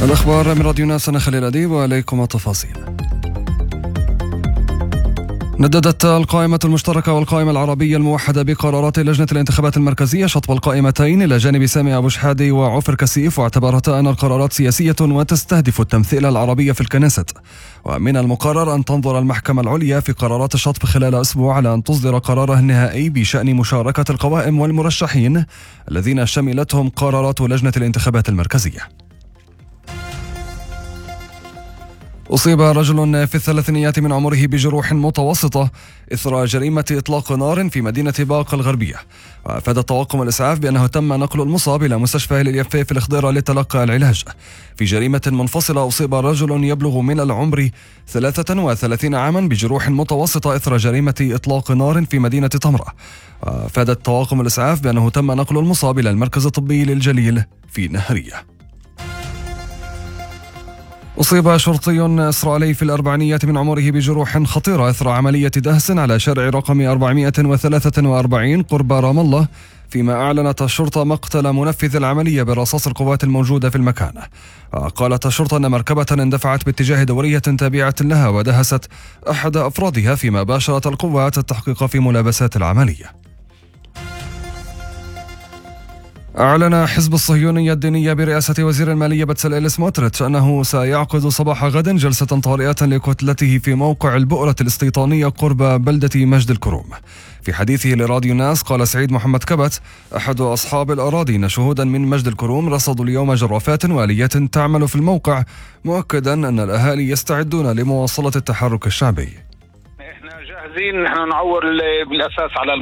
الأخبار من راديو ناس، أنا خليل أديب وإليكم التفاصيل. نددت القائمة المشتركة والقائمة العربية الموحدة بقرارات لجنة الانتخابات المركزية شطب القائمتين إلى جانب سامي أبو شحادي وعفر كسيف، واعتبرتا أن القرارات سياسية وتستهدف التمثيل العربي في الكنيست. ومن المقرر أن تنظر المحكمة العليا في قرارات الشطب خلال أسبوع على أن تصدر قرارها النهائي بشأن مشاركة القوائم والمرشحين الذين شملتهم قرارات لجنة الانتخابات المركزية. أصيب رجل في الثلاثينيات من عمره بجروح متوسطة إثر جريمة إطلاق نار في مدينة باقة الغربية. وأفاد طواقم الإسعاف بأنه تم نقل المصاب إلى مستشفى اليفي في الخضيرة لتلقى العلاج. في جريمة منفصلة أصيب رجل يبلغ من العمر 33 عاما بجروح متوسطة إثر جريمة إطلاق نار في مدينة تمرة. وأفادت طواقم الإسعاف بأنه تم نقل المصاب إلى المركز الطبي للجليل في نهرية. أصيب شرطي إسرائيلي في الأربعينيات من عمره بجروح خطيرة إثر عملية دهس على شارع رقم 443 قرب رام الله، فيما أعلنت الشرطة مقتل منفذ العملية برصاص القوات الموجودة في المكان. قالت الشرطة أن مركبة اندفعت باتجاه دورية تابعة لها ودهست أحد أفرادها، فيما باشرت القوات التحقيق في ملابسات العملية. أعلن حزب الصهيونية الدينية برئاسة وزير المالية بتسليل سموتريتش أنه سيعقد صباح غد جلسة طارئة لكتلته في موقع البؤرة الاستيطانية قرب بلدة مجد الكروم. في حديثه لراديو ناس قال سعيد محمد كبت أحد أصحاب الأراضي إن شهودا من مجد الكروم رصدوا اليوم جرافات وآليات تعمل في الموقع، مؤكدا أن الأهالي يستعدون لمواصلة التحرك الشعبي. احنا جاهزين، نحن نعول بالأساس على